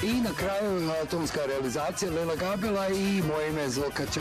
I na kraju tonska realizacija Lela Gabela i moje ime je Zvokača.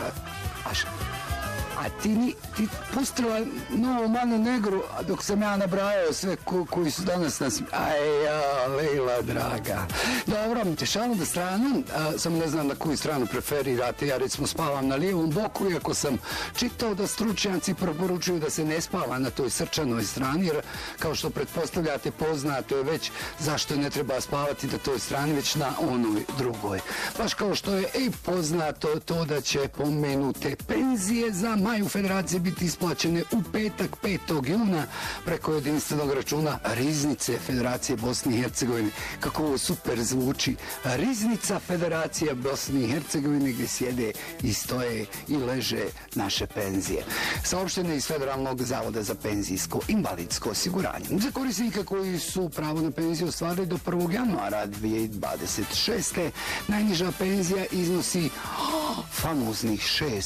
A ti pustila novu Manu Negru, dok sam ja nabrajao sve koji su danas nas... Aj, ja, Lejla, draga. Dobro, šalu da stranu, samo ne znam na koju stranu preferirate. Ja recimo spavam na lijevom boku, iako sam čitao da stručnjaci preporučuju da se ne spava na toj srčanoj strani, jer kao što pretpostavljate, poznato je već zašto ne treba spavati na toj strani, već na onoj drugoj. Baš kao što je i poznato to da će pomenute penzije za maj u Federaciji biti isplaćene u petak 5. juna preko jedinstvenog računa Riznice Federacije Bosne i Hercegovine. Kako ovo super zvuči. Riznica Federacije Bosne i Hercegovine gdje sjede i stoje i leže naše penzije. Saopštene iz Federalnog zavoda za penzijsko invalidsko osiguranje. Za korisnike koji su pravo na penziju ostvarili do 1. januara 2026. najniža penzija iznosi famoznih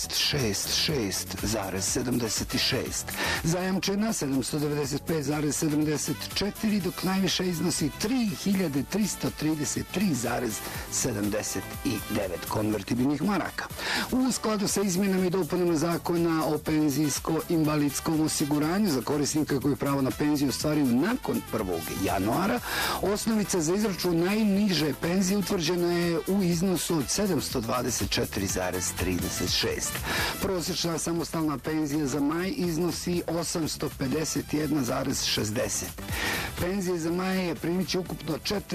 666,76. Zajamčena 795,74, dok najviše iznosi 3333,79 konvertibilnih maraka. U skladu sa izmjenama i dopunama zakona o penzijsko-invalidskom osiguranju za korisnika koji pravo na penziju ostvaruju nakon 1. januara, osnovica za izračun najniže penzije utvrđena je u iznosu od 724,36. Prosječna samostalna penzija za maj iznosi 851,60. Penzije za maj primit će ukupno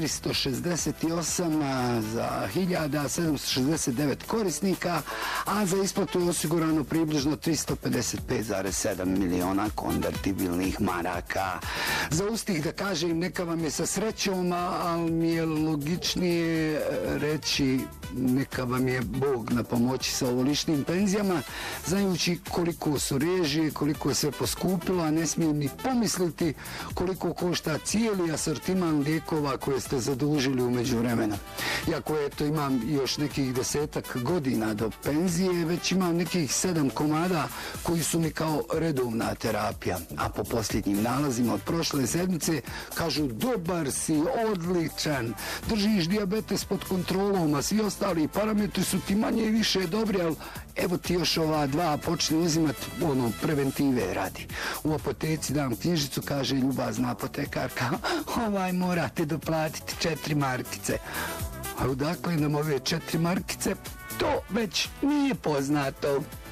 468.769 korisnika, a za isplatu je osigurano približno 355,7 miliona konvertibilnih maraka. Za ustih da kažem neka vam je sa srećom, ali mi je logičnije reći neka vam je Bog na pomoći sa ovoličnim penzijama, znajući koliko su režije, koliko je sve poskupilo, a ne smijem ni pomisliti koliko košta cijeli asortiman lijekova koje ste zadužili u međuvremenu. Iako eto imam još nekih 10 godina do penzije, već imam nekih 7 komada koji su mi kao redovna terapija. A po posljednjim nalazima od prošle sedmice kažu dobar si, odličan, držiš dijabetes pod kontrolom, a svi ostali parametri su ti manje i više dobri, ali evo ti još ova dva počne uzimati preventive radi. U apoteci dam knjižicu, kaže ljubazna apotekarka, morate doplatiti 4 markice. A odakle nam ove 4 markice? To već nije poznato.